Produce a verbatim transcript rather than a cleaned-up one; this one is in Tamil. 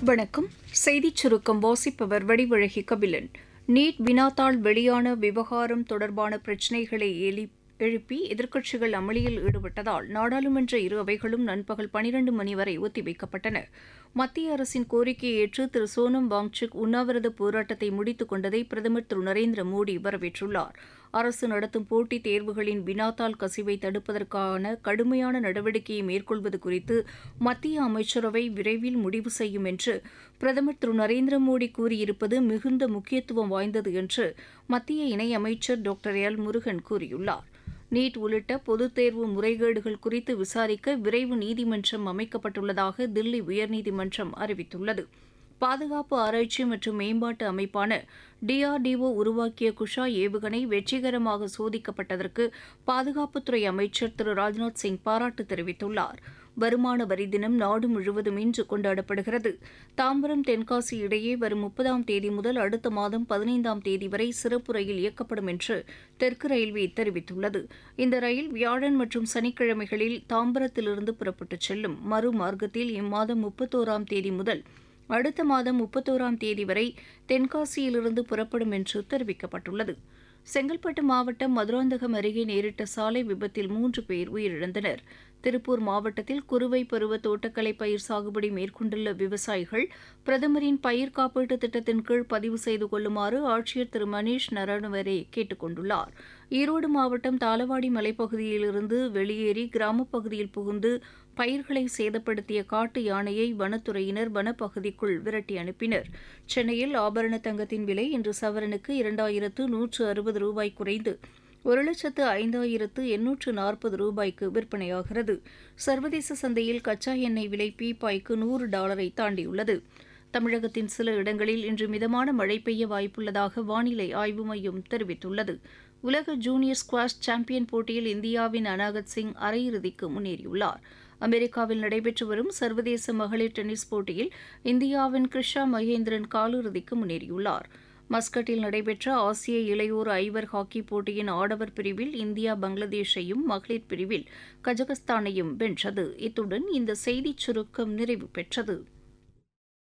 வணக்கம். செய்திச் சுருக்கம் வாசிப்பவர் வடிவழகி கபிலன். நீட் வினாத்தாள் வெளியான விவகாரம் தொடர்பான பிரச்சினைகளை எழு எழுப்பி எதிர்க்கட்சிகள் அமளியில் ஈடுபட்டதால் நாடாளுமன்ற இரு அவைகளும் நண்பகல் பனிரண்டு மணி வரை ஒத்திவைக்கப்பட்டன. மத்திய அரசின் கோரிக்கையை ஏற்று திரு சோனம் வாங்சுக் உண்ணாவிரத போராட்டத்தை முடித்துக் கொண்டதை பிரதமர் திரு நரேந்திர மோடி வரவேற்றுள்ளார். அரசு நடத்தும் போட்டித் தேர்வுகளின் வினாத்தாள் கசிவை தடுப்பதற்கான கடுமையான நடவடிக்கையை மேற்கொள்வது குறித்து மத்திய அமைச்சரவை விரைவில் முடிவு செய்யும் என்று பிரதமர் திரு நரேந்திர மோடி கூறியிருப்பது மிகுந்த முக்கியத்துவம் வாய்ந்தது என்று மத்திய இணையமைச்சர் டாக்டர் எல் முருகன் கூறியுள்ளார். நீட் உள்ளிட்ட பொதுத் தேர்வு முறைகேடுகள் குறித்து விசாரிக்க விரைவு நீதிமன்றம் அமைக்கப்பட்டுள்ளதாக தில்லி உயர்நீதிமன்றம் அறிவித்துள்ளது. பாதுகாப்பு ஆராய்ச்சி மற்றும் மேம்பாட்டு அமைப்பான டிஆர்டிஓ உருவாக்கிய குஷா ஏவுகணை வெற்றிகரமாக சோதிக்கப்பட்டதற்கு பாதுகாப்புத்துறை அமைச்சர் திரு ராஜ்நாத் சிங் பாராட்டு தெரிவித்துள்ளார். வருமான வரி தினம் நாடு முழுவதும் இன்று கொண்டாடப்படுகிறது. தாம்பரம் தென்காசி இடையே வரும் முப்பதாம் தேதி முதல் அடுத்த மாதம் பதினைந்தாம் தேதி வரை சிறப்பு ரயில் இயக்கப்படும் என்று தெற்கு ரயில்வே தெரிவித்துள்ளது. இந்த ரயில் வியாழன் மற்றும் சனிக்கிழமைகளில் தாம்பரத்திலிருந்து புறப்பட்டுச் செல்லும். மறுமார்க்கத்தில் இம்மாதம் முப்பத்தோராம் தேதி முதல் அடுத்த மாதம் முப்பத்தோராம் தேதி வரை தென்காசியிலிருந்து புறப்படும் என்று தெரிவிக்கப்பட்டுள்ளது. செங்கல்பட்டு மாவட்டம் மதுராந்தகம் அருகே நேரிட்ட சாலை விபத்தில் மூன்று பேர் உயிரிழந்தனர். திருப்பூர் மாவட்டத்தில் குறுவை பருவ தோட்டக்கலை பயிர் சாகுபடி மேற்கொண்டுள்ள விவசாயிகள் பிரதமரின் பயிர் காப்பீட்டு திட்டத்தின் கீழ் பதிவு செய்து கொள்ளுமாறு ஆட்சியர் திரு மணீஷ் நரவனே கேட்டுக் கொண்டுள்ளார். ஈரோடு மாவட்டம் தாளவாடி மலைப்பகுதியிலிருந்து வெளியேறி கிராமப் பகுதியில் புகுந்து பயிர்களை சேதப்படுத்திய காட்டு யானையை வனத்துறையினர் வனப்பகுதிக்குள் விரட்டி அனுப்பினர். சென்னையில் ஆபரண தங்கத்தின் விலை இன்று சவரனுக்கு இரண்டாயிரத்து நூற்று அறுபது ரூபாய் குறைந்து ஒரு லட்சத்து ஐந்தாயிரத்து எண்ணூற்று நாற்பது ரூபாய்க்கு விற்பனையாகிறது. சர்வதேச சந்தையில் கச்சா எண்ணெய் விலை பீப்பாய்க்கு நூறு டாலரை தாண்டியுள்ளது. தமிழகத்தின் சில இடங்களில் இன்று மிதமான மழை பெய்ய வாய்ப்புள்ளதாக வானிலை ஆய்வு மையம் தெரிவித்துள்ளது. உலக ஜூனியர் ஸ்குவாஷ் சாம்பியன் போட்டியில் இந்தியாவின் அனாகத் சிங் அரையிறுதிக்கு முன்னேறியுள்ளார். அமெரிக்காவில் நடைபெற்று வரும் சர்வதேச மகளிர் டென்னிஸ் போட்டியில் இந்தியாவின் கிருஷா மகேந்திரன் காலிறுதிக்கு முன்னேறியுள்ளார். மஸ்கட்டில் நடைபெற்ற ஆசிய இளையோர் ஐவர் ஹாக்கி போட்டியின் ஆடவர் பிரிவில் இந்தியா பங்களாதேஷையும் மகளிர் பிரிவில் கஜகஸ்தானையும் வென்றது. இத்துடன் இந்த செய்திச் சுருக்கம் நிறைவு பெற்றது.